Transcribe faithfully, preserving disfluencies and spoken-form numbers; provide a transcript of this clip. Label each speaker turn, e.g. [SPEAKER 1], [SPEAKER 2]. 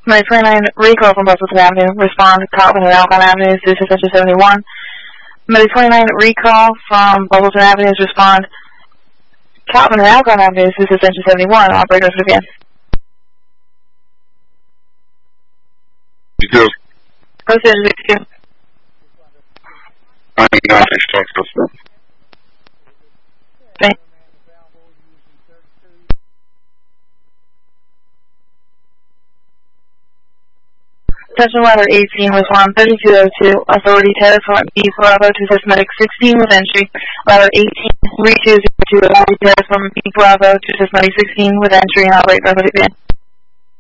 [SPEAKER 1] My twenty-nine, recall from Buzzleton Avenue. Respond, Cotton and Alcon Avenues, this is Center seventy-one. My twenty-nine, recall from Buzzleton Avenues. Respond, Cotton and Alcon Avenues, this is Center seventy-one. Operators begin.
[SPEAKER 2] You do.
[SPEAKER 1] Proceed to sixty-two.
[SPEAKER 2] I'm not instructed.
[SPEAKER 1] Thank Attention ladder eighteen, respond thirty-two oh two, authority Terrace Front B, Bravo to Systematic sixteen with entry. Ladder eighteen, three two zero two, authority Terrace Front B, Bravo to Systematic sixteen with entry and operate ready to begin.